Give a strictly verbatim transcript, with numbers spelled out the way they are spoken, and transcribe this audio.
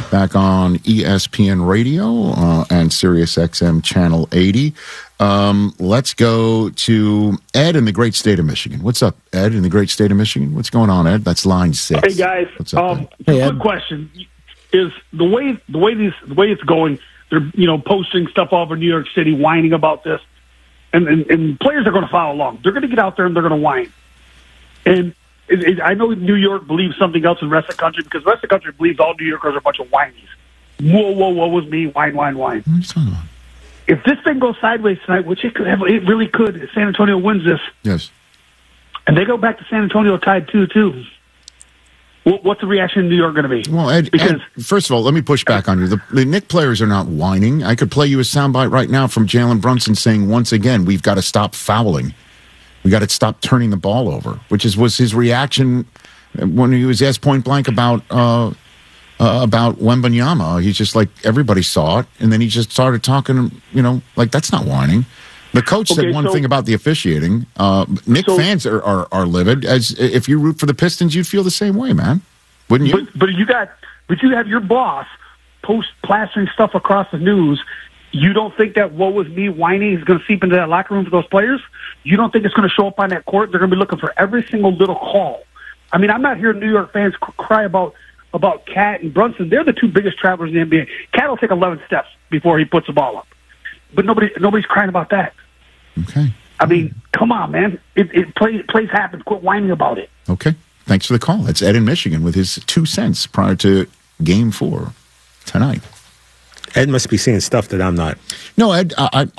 back on E S P N Radio uh, and Sirius X M Channel eighty. Um, let's go to Ed in the great state of Michigan. What's up, Ed, in the great state of Michigan? What's going on, Ed? That's line six. Hey, guys. What's up, um, Ed? Hey, quick question is the way the way these the way it's going. They're you know posting stuff all over New York City, whining about this, and and, and players are going to follow along. They're going to get out there and they're going to whine. And it, it, I know New York believes something else in the rest of the country because the rest of the country believes all New Yorkers are a bunch of whinies. Whoa, whoa, whoa, was me, whine, whine, whine. What are you talking about? If this thing goes sideways tonight, which it could have, it really could, if San Antonio wins this, yes, and they go back to San Antonio tied two two, what, what's the reaction in New York going to be? Well, Ed, because, Ed, first of all, let me push back on you. The, the Knick players are not whining. I could play you a soundbite right now from Jalen Brunson saying, once again, we've got to stop fouling. We got to stop turning the ball over, which is was his reaction when he was asked point blank about uh, uh, about Wembanyama. He's just like, everybody saw it, and then he just started talking, you know, like, that's not whining. The coach okay, said one so, thing about the officiating. Uh, Knick so, fans are, are, are livid. As if you root for the Pistons, you'd feel the same way, man. Wouldn't you? But, but you got, but you have your boss post plastering stuff across the news. You don't think that what was me whining is going to seep into that locker room for those players? You don't think it's going to show up on that court? They're going to be looking for every single little call. I mean, I'm not hearing New York fans cry about about Cat and Brunson. They're the two biggest travelers in the N B A. Cat will take eleven steps before he puts the ball up, but nobody nobody's crying about that. Okay. I mean, come on, man. It, it plays plays happen. Quit whining about it. Okay. Thanks for the call. That's Ed in Michigan with his two cents prior to Game Four tonight. Ed must be seeing stuff that I'm not. No, Ed. I, I